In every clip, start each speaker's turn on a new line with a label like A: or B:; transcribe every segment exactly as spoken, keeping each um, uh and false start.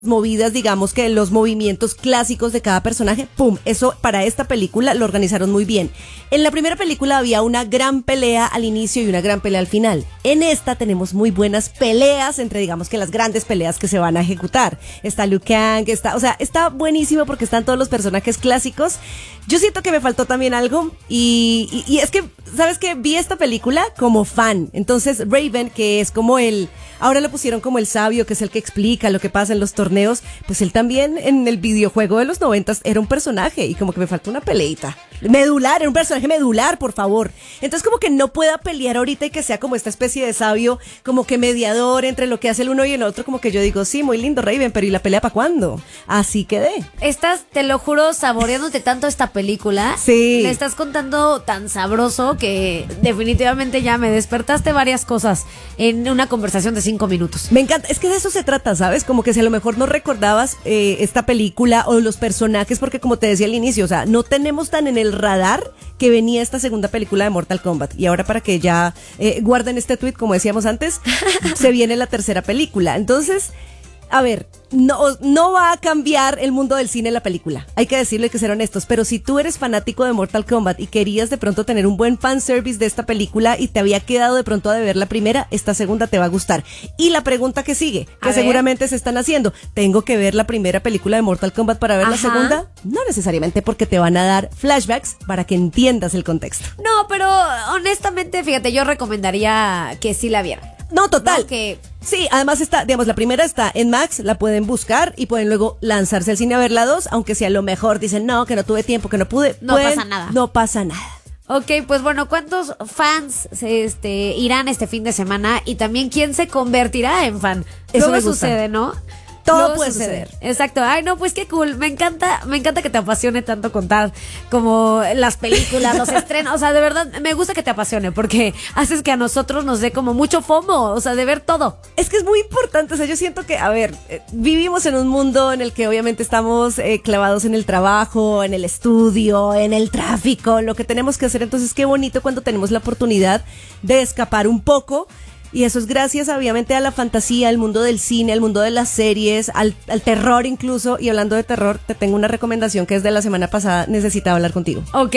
A: movidas, digamos que los movimientos clásicos de cada personaje, pum, eso para esta película lo organizaron muy bien. En la primera película había una gran pelea al inicio y una gran pelea al final. En esta tenemos muy buenas peleas entre, digamos que las grandes peleas que se van a ejecutar. Está Liu Kang, está, o sea, está buenísimo porque están todos los personajes clásicos. Yo siento que me faltó también algo y, y, y es que, ¿sabes qué? Vi esta película como fan. Entonces Raven, que es como el, ahora lo pusieron como el sabio, que es el que explica lo que pasa en los torneos, pues él también en el videojuego de los noventas era un personaje y como que me faltó una peleita. Medular, era un personaje medular, por favor. Entonces como que no pueda pelear ahorita y que sea como esta especie de sabio, como que mediador entre lo que hace el uno y el otro, como que yo digo, sí, muy lindo Raven, pero ¿y la pelea para cuándo? Así quedé.
B: Estás, te lo juro, saboreándote tanto esta película.
A: Sí.
B: Le estás contando tan sabroso que definitivamente ya me despertaste varias cosas en una conversación de cinco minutos.
A: Me encanta, es que de eso se trata, ¿sabes? Como que si a lo mejor no recordabas eh, esta película o los personajes, porque como te decía al inicio, o sea, no tenemos tan en el radar que venía esta segunda película de Mortal Kombat. Y ahora para que ya eh, guarden este tweet, como decíamos antes, se viene la tercera película. Entonces, a ver, no, no va a cambiar el mundo del cine la película. Hay que decirlo, hay que ser honestos. Pero si tú eres fanático de Mortal Kombat y querías de pronto tener un buen fanservice de esta película y te había quedado de pronto a deber la primera, esta segunda te va a gustar. Y la pregunta que sigue, que
B: a
A: seguramente ver. se están haciendo, ¿tengo que ver la primera película de Mortal Kombat para ver
B: Ajá.
A: la segunda? No necesariamente, porque te van a dar flashbacks para que entiendas el contexto.
B: No, pero honestamente, fíjate, yo recomendaría que sí la vieran.
A: No, total.
B: No, que...
A: Sí, además está, digamos, la primera está en Max, la pueden buscar y pueden luego lanzarse al cine a ver la dos, aunque si a lo mejor dicen, no, que no tuve tiempo, que no pude.
B: No
A: pueden,
B: pasa nada.
A: No pasa nada.
B: Ok, pues bueno, ¿cuántos fans este, irán este fin de semana? Y también, ¿quién se convertirá en fan?
A: Eso
B: Luego
A: me gusta.
B: sucede, ¿no?
A: Todo
B: Luego
A: puede suceder.
B: Exacto. Ay, no, pues qué cool. Me encanta, me encanta que te apasione tanto contar como las películas, los estrenos. O sea, de verdad, me gusta que te apasione porque haces que a nosotros nos dé como mucho FOMO, o sea, de ver todo.
A: Es que es muy importante, o sea, yo siento que, a ver, eh, vivimos en un mundo en el que obviamente estamos eh, clavados en el trabajo, en el estudio, en el tráfico, lo que tenemos que hacer. Entonces, qué bonito cuando tenemos la oportunidad de escapar un poco. Y eso es gracias, obviamente, a la fantasía, al mundo del cine, al mundo de las series, al, al terror incluso. Y hablando de terror, te tengo una recomendación que es de la semana pasada. Necesitaba hablar contigo.
B: Ok,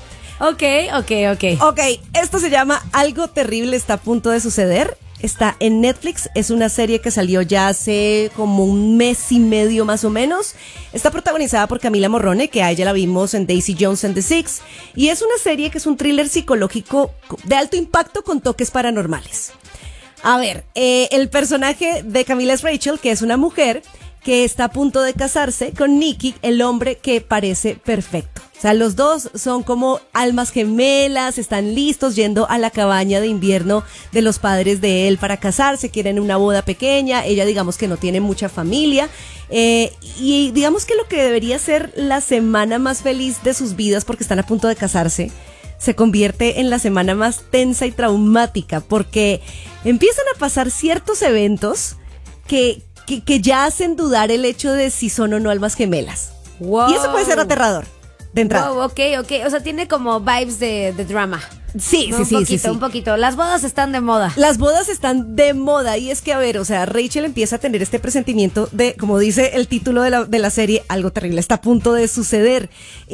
B: ok, ok, ok.
A: Ok, esto se llama Algo Terrible Está a Punto de Suceder. Está en Netflix, es una serie que salió ya hace como un mes y medio más o menos. Está protagonizada por Camila Morrone, que a ella la vimos en Daisy Jones and the Six. Y es una serie que es un thriller psicológico de alto impacto con toques paranormales. A ver, eh, el personaje de Camila es Rachel, que es una mujer que está a punto de casarse con Nicky, el hombre que parece perfecto. O sea, los dos son como almas gemelas, están listos yendo a la cabaña de invierno de los padres de él para casarse, quieren una boda pequeña, ella digamos que no tiene mucha familia, eh, y digamos que lo que debería ser la semana más feliz de sus vidas porque están a punto de casarse, se convierte en la semana más tensa y traumática porque empiezan a pasar ciertos eventos que, que, que ya hacen dudar el hecho de si son o no almas gemelas.
B: Wow.
A: Y eso puede ser aterrador de entrada.
B: Wow, ok, ok. O sea, tiene como vibes de, de drama.
A: Sí,
B: ¿no?
A: sí,
B: un
A: sí,
B: poquito,
A: sí, sí.
B: Un poquito, las bodas están de moda.
A: Las bodas están de moda y es que, a ver, o sea, Rachel empieza a tener este presentimiento de, como dice el título de la, de la serie, algo terrible está a punto de suceder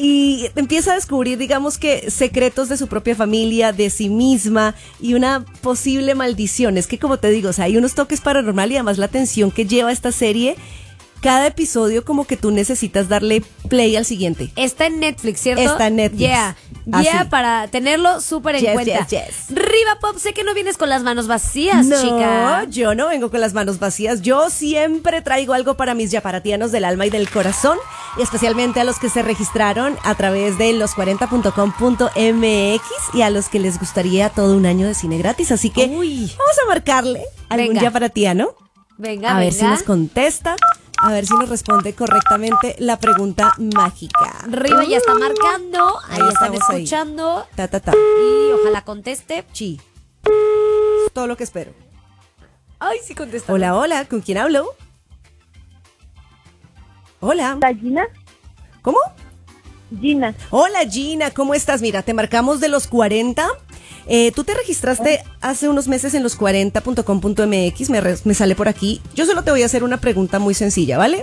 A: y empieza a descubrir, digamos que, secretos de su propia familia, de sí misma y una posible maldición. Es que, como te digo, o sea, hay unos toques paranormales y además la tensión que lleva esta serie. Cada episodio como que tú necesitas darle play al siguiente.
B: Está en Netflix, ¿cierto?
A: Está en Netflix.
B: Yeah, yeah,
A: Así.
B: para tenerlo súper en
A: Yes,
B: cuenta.
A: yes, yes.
B: Riva Pop, sé que no vienes con las manos vacías,
A: no,
B: chica.
A: yo no vengo con las manos vacías. Yo siempre traigo algo para mis yaparatianos del alma y del corazón, y especialmente a los que se registraron a través de los cuarenta punto com punto m x y a los que les gustaría todo un año de cine gratis. Así que
B: Uy.
A: vamos a marcarle algún
B: Venga.
A: yaparatiano.
B: Venga,
A: A
B: venga.
A: ver si nos contesta, a ver si nos responde correctamente la pregunta mágica.
B: Riva ya está marcando, ahí,
A: Ahí
B: están
A: estamos ahí.
B: escuchando.
A: Ta, ta, ta.
B: Y ojalá conteste.
A: Sí. Es todo lo que espero.
B: Ay, sí contesta.
A: Hola, hola, ¿con quién hablo? Hola.
C: ¿Hola, Gina?
A: ¿Cómo?
C: Gina.
A: Hola Gina, ¿cómo estás? Mira, te marcamos de los cuarenta Eh, tú te registraste hace unos meses en los cuarenta punto com punto m x, me, re- me sale por aquí. Yo solo te voy a hacer una pregunta muy sencilla, ¿vale?